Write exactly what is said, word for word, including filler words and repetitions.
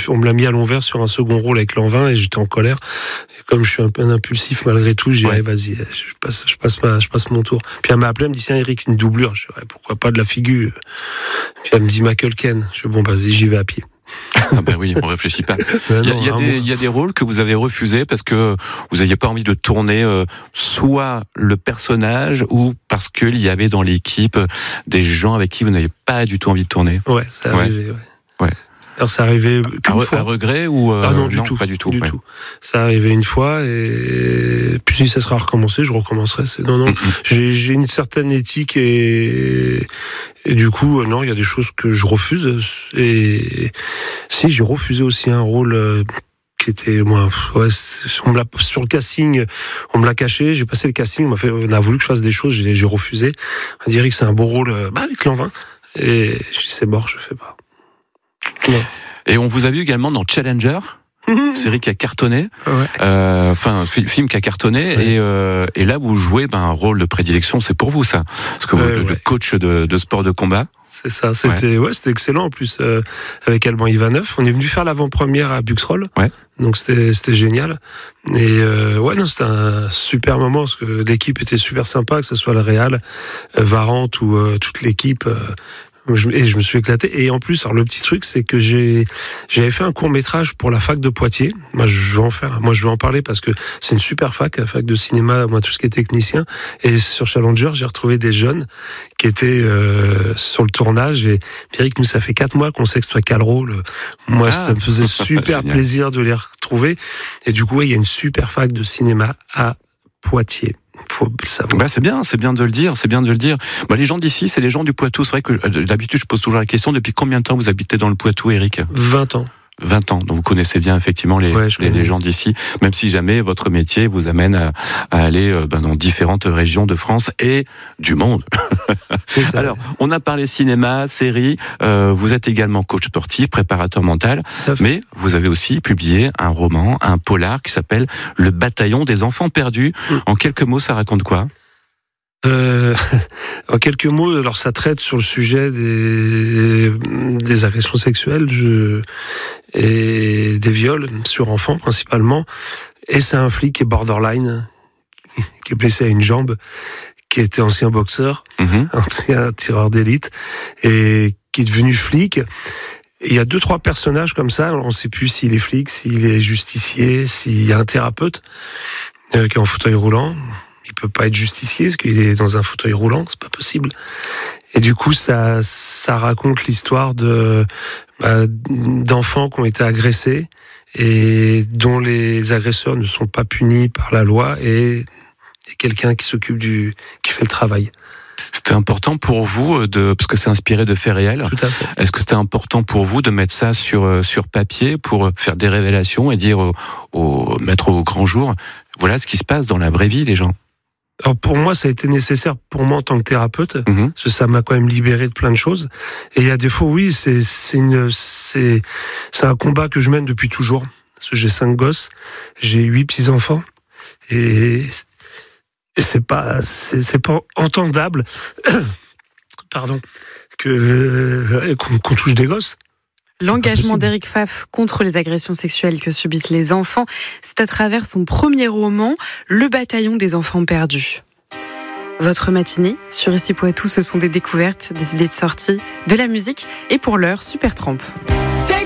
on me l'a mis à l'envers sur un second rôle avec Lanvin et j'étais en colère. Et comme je suis un peu un impulsif malgré tout, je dis, ouais. vas-y, je passe, je passe ma, je passe mon tour. Puis elle m'a appelé, elle me dit, tiens, Eric, une doublure. Je dis, ouais, pourquoi pas de la figure. Puis elle me dit, Michael Caine. Je dis, bon, vas-y, j'y vais à pied. Ah ben oui, on réfléchit pas. Il y a, il y a des, il y a des rôles que vous avez refusés parce que vous n'aviez pas envie de tourner euh, soit le personnage ou parce qu'il y avait dans l'équipe des gens avec qui vous n'aviez pas du tout envie de tourner. Ouais, ça arrivé, ouais. ouais. Alors ça arrivait qu'une à, fois. À regret ou euh, ah non, du non, tout, pas du tout, du ouais. tout. Ça arrivait une fois et puis si ça sera recommencé, je recommencerai. C'est... Non, non. Mm-hmm. J'ai, j'ai une certaine éthique et, et du coup, non, il y a des choses que je refuse. Et si j'ai refusé aussi un rôle euh, qui était, moi, ouais, on me l'a sur le casting, on me l'a caché. J'ai passé le casting, on m'a fait, on a voulu que je fasse des choses, j'ai, j'ai refusé. On m'a dit que c'est un beau rôle, bah avec Lanvin. Et je dis c'est mort, je fais pas. Non. Et on vous a vu également dans Challenger, mmh. série qui a cartonné, ouais. euh, enfin film qui a cartonné, ouais. et, euh, et là vous jouez ben, un rôle de prédilection, c'est pour vous ça, parce que vous êtes ouais, le ouais. coach de, de sport de combat. C'est ça, c'était ouais, ouais c'était excellent en plus euh, avec Alban Ivanov. On est venu faire l'avant-première à Buxroll, ouais. donc c'était c'était génial. Et euh, ouais non c'était un super moment parce que l'équipe était super sympa, que ce soit le Real, euh, Varante ou euh, toute l'équipe. Euh, Et je me suis éclaté. Et en plus, alors le petit truc, c'est que j'ai j'avais fait un court métrage pour la fac de Poitiers. Moi, je veux en faire. Moi, je veux en parler parce que c'est une super fac, la fac de cinéma. Moi, tout ce qui est technicien. Et sur Challenger, j'ai retrouvé des jeunes qui étaient euh, sur le tournage. Et Pierrick, nous, ça fait quatre mois qu'on sait que c'est toi qui as le rôle. Moi, ah, ça me faisait super plaisir de les retrouver. Et du coup, ouais, il y a une super fac de cinéma à Poitiers. Faut le savoir. Bah c'est bien, c'est bien de le dire, c'est bien de le dire. Bah les gens d'ici, c'est les gens du Poitou. C'est vrai que d'habitude, je pose toujours la question, depuis combien de temps vous habitez dans le Poitou, Eric ? vingt ans. vingt ans, donc vous connaissez bien effectivement les, ouais, les, les gens d'ici, même si jamais votre métier vous amène à, à aller ben, dans différentes régions de France et du monde. Alors, on a parlé cinéma, série, euh, vous êtes également coach sportif, préparateur mental, mais vous avez aussi publié un roman, un polar qui s'appelle Le Bataillon des enfants perdus. Mmh. En quelques mots, ça raconte quoi ? Euh, en quelques mots, alors ça traite sur le sujet des, des agressions sexuelles je, et des viols sur enfants principalement. Et c'est un flic qui est borderline, qui est blessé à une jambe, qui était ancien boxeur, mmh. ancien tireur d'élite, et qui est devenu flic. Il y a deux, trois personnages comme ça, on ne sait plus s'il est flic, s'il est justicier, s'il y a un thérapeute euh, qui est en fauteuil roulant. Il peut pas être justicier parce qu'il est dans un fauteuil roulant, c'est pas possible. Et du coup, ça, ça raconte l'histoire de bah, d'enfants qui ont été agressés et dont les agresseurs ne sont pas punis par la loi et, et quelqu'un qui s'occupe du, qui fait le travail. C'était important pour vous de, parce que c'est inspiré de faits réels. Tout à fait. Est-ce que c'était important pour vous de mettre ça sur sur papier pour faire des révélations et dire au, au mettre au grand jour, voilà ce qui se passe dans la vraie vie, les gens? Alors pour moi, ça a été nécessaire pour moi en tant que thérapeute, mmh. parce que ça m'a quand même libéré de plein de choses. Et il y a des fois, oui, c'est c'est une c'est c'est un combat que je mène depuis toujours. Parce que j'ai cinq gosses, j'ai huit petits enfants, et, et c'est pas c'est, c'est pas entendable, pardon, que qu'on, qu'on touche des gosses. L'engagement d'Eric Pfaff contre les agressions sexuelles que subissent les enfants, c'est à travers son premier roman, Le Bataillon des enfants perdus. Votre matinée sur Ici Poitou, ce sont des découvertes, des idées de sortie, de la musique et pour l'heure, Supertramp.